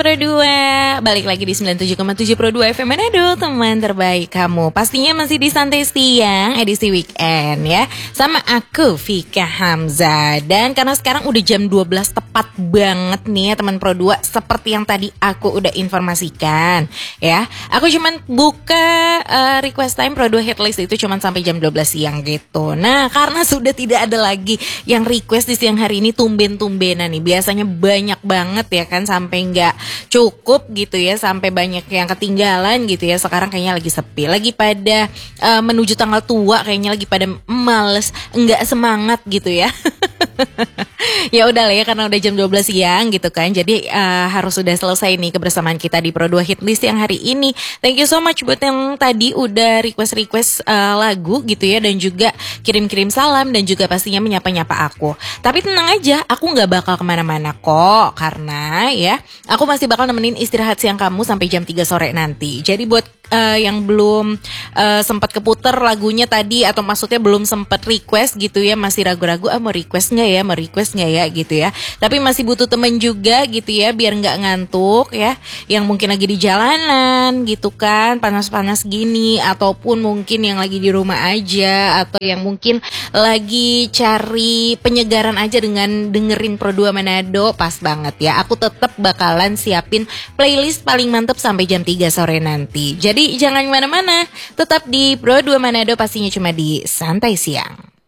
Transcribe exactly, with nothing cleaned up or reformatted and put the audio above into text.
Pro dua, balik lagi di sembilan puluh tujuh koma tujuh Pro dua F M Manado, teman terbaik kamu. Pastinya masih di Santai Siang, edisi weekend ya. Sama aku, Vika Hamzah. Dan karena sekarang udah jam dua belas tepat banget nih ya teman Pro dua, seperti yang tadi aku udah informasikan ya. Aku cuman buka uh, request time Pro dua Hitlist itu cuman sampai jam dua belas siang gitu. Nah, karena sudah tidak ada lagi yang request di siang hari ini tumben-tumbenan nih. Biasanya banyak banget ya kan, sampai nggak cukup gitu ya, sampai banyak yang ketinggalan gitu ya. Sekarang kayaknya lagi sepi, lagi pada uh, menuju tanggal tua, kayaknya lagi pada males, nggak semangat gitu ya. Ya udah lah ya, karena udah jam dua belas siang gitu kan. Jadi uh, harus sudah selesai nih kebersamaan kita di Pro dua Hitlist yang hari ini. Thank you so much buat yang tadi udah request-request uh, lagu gitu ya, dan juga kirim-kirim salam, dan juga pastinya menyapa-nyapa aku. Tapi tenang aja, aku gak bakal kemana-mana kok, karena ya aku masih bakal nemenin istirahat siang kamu sampai jam tiga sore nanti. Jadi buat uh, yang belum uh, sempat keputer lagunya tadi, atau maksudnya belum sempat request gitu ya, masih ragu-ragu ah mau request nggak ya, mau request nggak ya gitu ya. Tapi masih butuh temen juga gitu ya, biar nggak ngantuk ya. Yang mungkin lagi di jalanan gitu kan, panas-panas gini, ataupun mungkin yang lagi di rumah aja, atau yang mungkin lagi cari penyegaran aja dengan dengerin Pro dua Manado, pas banget ya. Aku tetap bakalan siapin playlist paling mantep sampai jam tiga sore nanti. Jadi jangan kemana-mana, tetap di Pro dua Manado, pastinya cuma di Santai Siang.